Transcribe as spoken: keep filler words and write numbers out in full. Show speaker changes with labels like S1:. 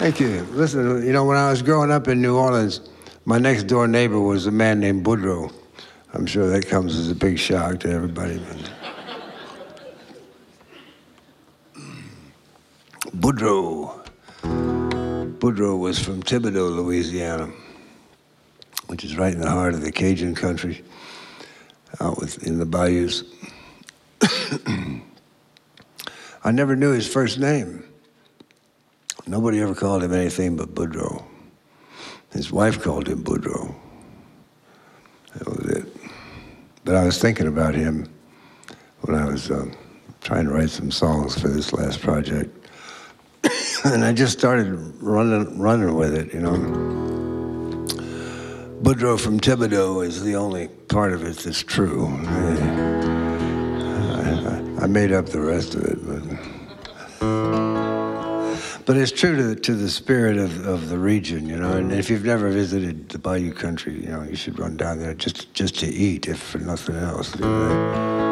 S1: Thank you. Listen, you know, when I was growing up in New Orleans, my next door neighbor was a man named Boudreaux. I'm sure that comes as a big shock to everybody. Boudreaux. Boudreaux was from Thibodaux, Louisiana, which is right in the heart of the Cajun country, out with, in the bayous. I never knew his first name. Nobody ever called him anything but Boudreaux. His wife called him Boudreaux. That was it. But I was thinking about him when I was um, trying to write some songs for this last project. And I just started running, running with it, you know. Boudreaux from Thibodaux is the only part of it that's true. I, I, I made up the rest of it, but, but it's true to, to the spirit of, of the region, you know. And if you've never visited the Bayou country, you know, you should run down there just just to eat, if for nothing else. You know?